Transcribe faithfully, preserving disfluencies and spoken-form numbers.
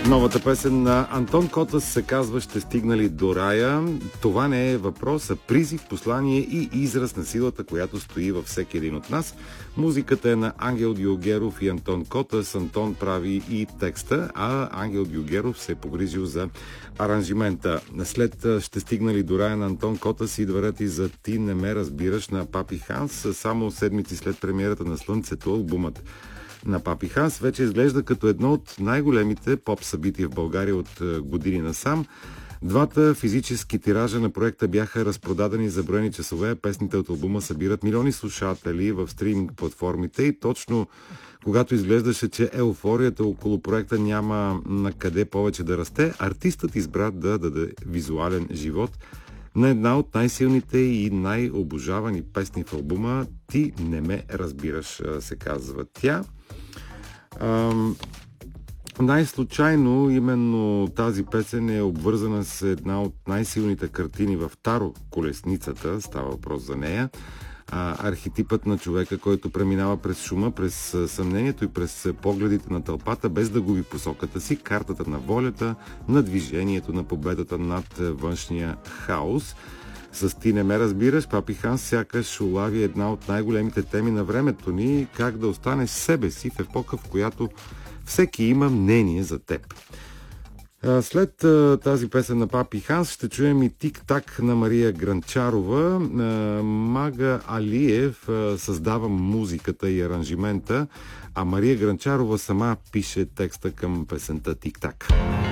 Новата песен на Антон Котас се казва "Ще стигнали до рая". Това не е въпрос, а призив, послание и израз на силата, която стои във всеки един от нас. Музиката е на Ангел Дюгеров и Антон Котас. Антон прави и текста, а Ангел Дюгеров се е погрижил за аранжимента. След "Ще стигнали до рая" на Антон Котас идва ред и за "Ти не ме разбираш" на Папи Ханс. Само седмици след премиерата на Слънцето, албумът на Папи Ханс вече изглежда като едно от най-големите поп събития в България от години насам. Двата физически тиража на проекта бяха разпродадени за броени часове. Песните от албума събират милиони слушатели в стриминг платформите и точно когато изглеждаше, че еуфорията около проекта няма на къде повече да расте, артистът избра да даде визуален живот на една от най-силните и най-обожавани песни в албума. "Ти не ме разбираш" се казва тя. Ам... Най-случайно именно тази песен е обвързана с една от най-силните картини в Таро "Колесницата". Става въпрос за нея. А, архетипът на човека, който преминава през шума, през съмнението и през погледите на тълпата, без да губи посоката си, картата на волята, на движението, на победата над външния хаос. С "Ти не ме разбираш" Папи Ханс сякаш улави една от най-големите теми на времето ни: как да останеш себе си в епоха, в която всеки има мнение за теб. След тази песен на Папи Ханс ще чуем и "Тик-так" на Мария Гранчарова. Мага Алиев създава музиката и аранжимента, а Мария Гранчарова сама пише текста към песента "Тик-так".